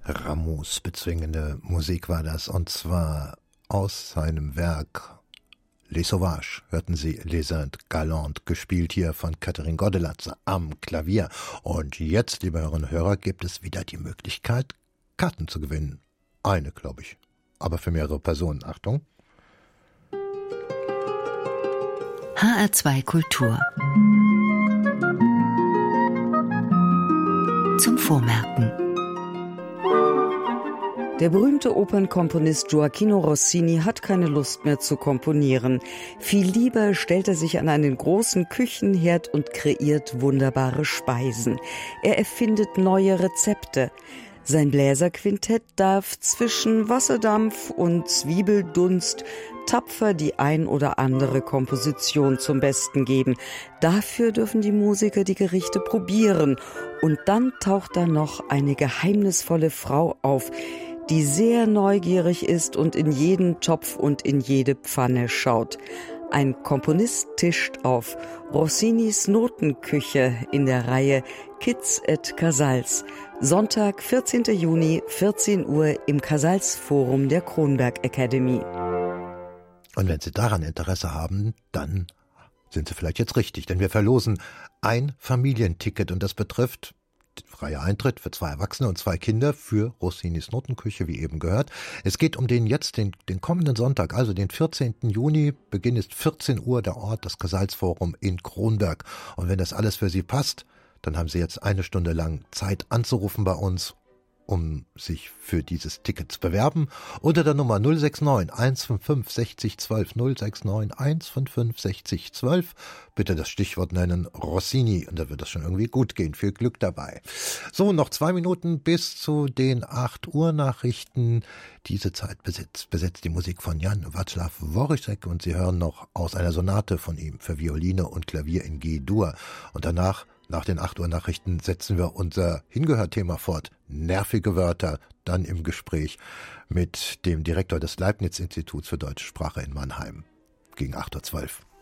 Rameaus bezwingende Musik war das, und zwar aus seinem Werk Les Sauvages hörten Sie Les Indes Galantes, gespielt hier von Catherine Gordelatze am Klavier. Und jetzt, liebe Hörerinnen und Hörer, gibt es wieder die Möglichkeit, Karten zu gewinnen. Eine, glaube ich, aber für mehrere Personen. Achtung. HR2 Kultur zum Vormerken. Der berühmte Opernkomponist Gioacchino Rossini hat keine Lust mehr zu komponieren. Viel lieber stellt er sich an einen großen Küchenherd und kreiert wunderbare Speisen. Er erfindet neue Rezepte. Sein Bläserquintett darf zwischen Wasserdampf und Zwiebeldunst tapfer die ein oder andere Komposition zum Besten geben. Dafür dürfen die Musiker die Gerichte probieren. Und dann taucht da noch eine geheimnisvolle Frau auf, die sehr neugierig ist und in jeden Topf und in jede Pfanne schaut. Ein Komponist tischt auf. Rossinis Notenküche in der Reihe Kids et Casals. Sonntag, 14. Juni, 14 Uhr im Casals-Forum der Kronberg Academy. Und wenn Sie daran Interesse haben, dann sind Sie vielleicht jetzt richtig, denn wir verlosen ein Familienticket und das betrifft freier Eintritt für 2 Erwachsene und 2 Kinder für Rossinis Notenküche, wie eben gehört. Es geht um den kommenden Sonntag, also den 14. Juni. Beginn ist 14 Uhr, der Ort, das Casals-Forum in Kronberg. Und wenn das alles für Sie passt, dann haben Sie jetzt 1 Stunde lang Zeit anzurufen bei uns, um sich für dieses Ticket zu bewerben. Unter der Nummer 069 155 60 12, 069 155 60 12. Bitte das Stichwort nennen, Rossini, und da wird das schon irgendwie gut gehen. Viel Glück dabei. So, noch 2 Minuten bis zu den 8 Uhr Nachrichten. Diese Zeit besetzt die Musik von Jan Václav Dvořák und Sie hören noch aus einer Sonate von ihm für Violine und Klavier in G-Dur. Und danach, nach den 8 Uhr Nachrichten, setzen wir unser Hingehört-Thema fort. Nervige Wörter, dann im Gespräch mit dem Direktor des Leibniz-Instituts für Deutsche Sprache in Mannheim. Gegen 8:12 Uhr.